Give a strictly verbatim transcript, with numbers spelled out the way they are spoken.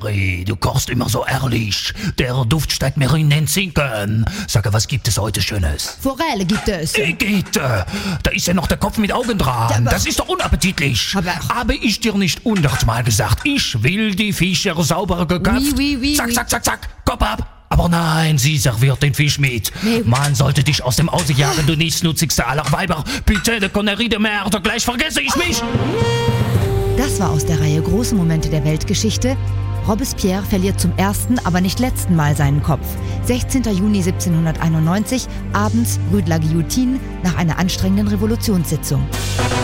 Valerie, du kochst immer so ehrlich. Der Duft steigt mir in den Zinken. Sag, was gibt es heute Schönes? Forelle gibt es. Igitte, da ist ja noch der Kopf mit Augen dran. Aber- Das ist doch unappetitlich. Aber- Habe ich dir nicht hundertmal gesagt, ich will die Fische sauber geköpft. Oui, oui, oui, zack, oui. zack, zack, zack, Kopf ab. Aber nein, sie serviert den Fisch mit. Nee. Man sollte dich aus dem Hause jagen, du nichtsnutzigste aller Weiber. Bitte, de Connerie de Merde, gleich vergesse ich mich. Das war aus der Reihe Große Momente der Weltgeschichte. Robespierre verliert zum ersten, aber nicht letzten Mal seinen Kopf. sechzehnten Juni siebzehnhunderteinundneunzig, abends Rue de la Guillotine, nach einer anstrengenden Revolutionssitzung.